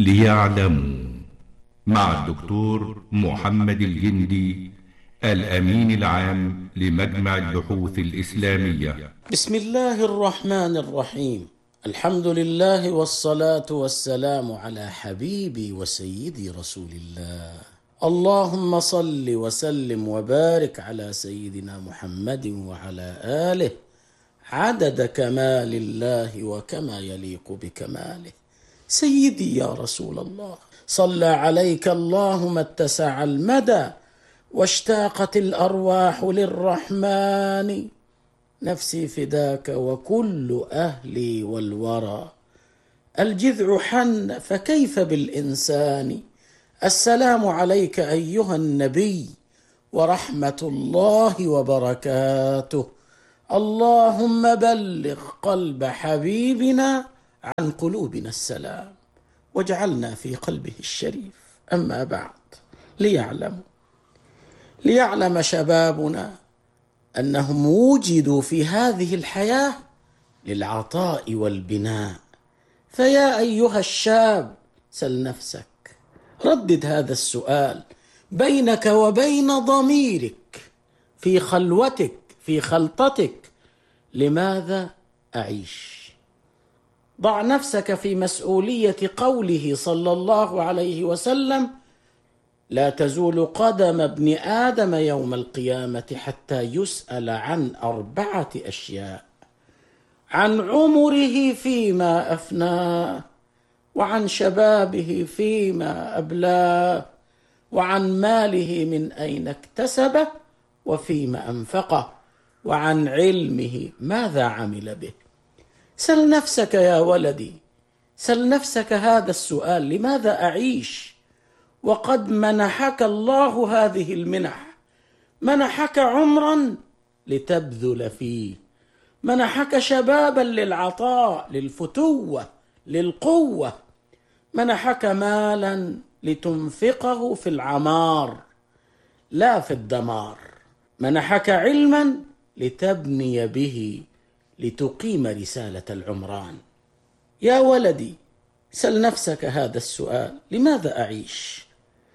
ليعلموا مع الدكتور محمد الجندي الأمين العام لمجمع البحوث الإسلامية. بسم الله الرحمن الرحيم. الحمد لله والصلاة والسلام على حبيبي وسيدي رسول الله. اللهم صل وسلم وبارك على سيدنا محمد وعلى آله عدد كمال الله وكما يليق بكماله. سيدي يا رسول الله، صلى عليك الله ما اتسع المدى واشتاقت الأرواح للرحمن. نفسي فداك وكل أهلي والورى، الجذع حن فكيف بالإنسان. السلام عليك أيها النبي ورحمة الله وبركاته. اللهم بلغ قلب حبيبنا عن قلوبنا السلام واجعلنا في قلبه الشريف. أما بعد، ليعلم شبابنا أنهم وجدوا في هذه الحياة للعطاء والبناء. فيا أيها الشاب، سل نفسك، ردد هذا السؤال بينك وبين ضميرك في خلوتك، في خلطتك: لماذا أعيش؟ ضع نفسك في مسؤولية قوله صلى الله عليه وسلم: لا تزول قدم ابن آدم يوم القيامة حتى يسأل عن 4 أشياء: عن عمره فيما أفناه، وعن شبابه فيما أبلاه، وعن ماله من أين اكتسبه وفيما أنفقه، وعن علمه ماذا عمل به. سل نفسك يا ولدي، سل نفسك هذا السؤال: لماذا أعيش؟ وقد منحك الله هذه المنح. منحك عمرا لتبذل فيه، منحك شبابا للعطاء، للفتوة، للقوة، منحك مالا لتنفقه في العمار لا في الدمار، منحك علما لتبني به، لتقيم رسالة العمران. يا ولدي، سل نفسك هذا السؤال: لماذا أعيش؟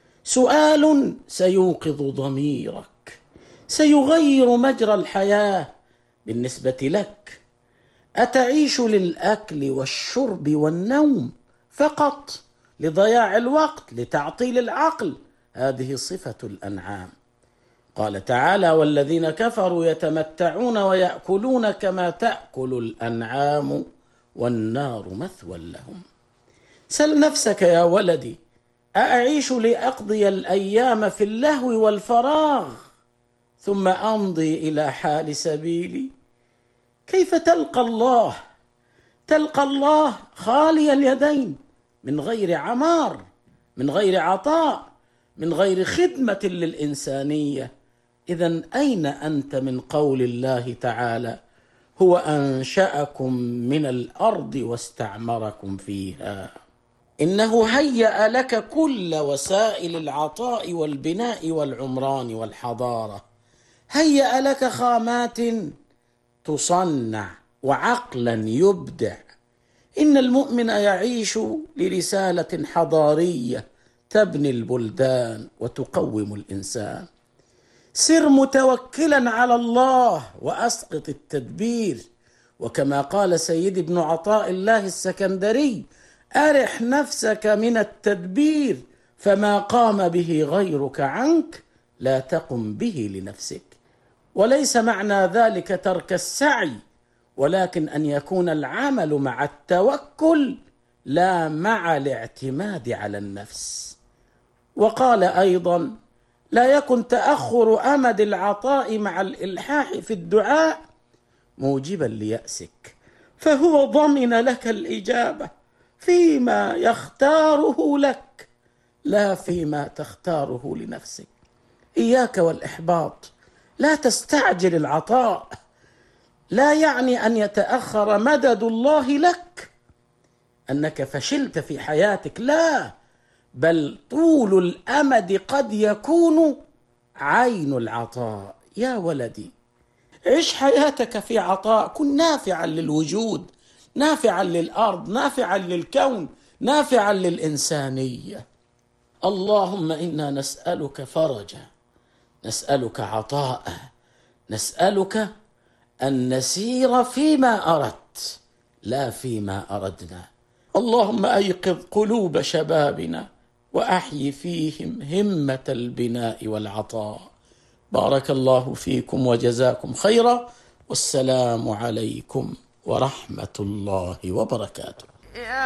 سؤال سيوقظ ضميرك، سيغير مجرى الحياة بالنسبة لك. أتعيش للأكل والشرب والنوم فقط، لضياع الوقت، لتعطيل العقل؟ هذه صفة الأنعام. قال تعالى: والذين كفروا يتمتعون ويأكلون كما تأكل الأنعام والنار مثوى لهم. سل نفسك يا ولدي: أعيش لأقضي الأيام في اللهو والفراغ ثم أمضي إلى حال سبيلي؟ كيف تلقى الله؟ تلقى الله خالي اليدين، من غير عمار، من غير عطاء، من غير خدمة للإنسانية. إذن أين أنت من قول الله تعالى: هو أنشأكم من الأرض واستعمركم فيها؟ إنه هيأ لك كل وسائل العطاء والبناء والعمران والحضارة، هيأ لك خامات تصنع وعقلا يبدع. إن المؤمن يعيش لرسالة حضارية تبني البلدان وتقوم الإنسان. سر متوكلا على الله وأسقط التدبير، وكما قال سيد ابن عطاء الله السكندري: أرح نفسك من التدبير، فما قام به غيرك عنك لا تقم به لنفسك. وليس معنى ذلك ترك السعي، ولكن أن يكون العمل مع التوكل لا مع الاعتماد على النفس. وقال أيضا: لا يكن تأخر أمد العطاء مع الإلحاح في الدعاء موجبا ليأسك، فهو ضمن لك الإجابة فيما يختاره لك لا فيما تختاره لنفسك. إياك والإحباط، لا تستعجل العطاء. لا يعني أن يتأخر مدد الله لك أنك فشلت في حياتك، لا، بل طول الأمد قد يكون عين العطاء. يا ولدي، عش حياتك في عطاء، كن نافعا للوجود، نافعا للأرض، نافعا للكون، نافعا للإنسانية. اللهم إنا نسألك فرجا، نسألك عطاء، نسألك أن نسير فيما أردت لا فيما أردنا. اللهم أيقظ قلوب شبابنا وأحيي فيهم همة البناء والعطاء. بارك الله فيكم وجزاكم خيرا، والسلام عليكم ورحمة الله وبركاته.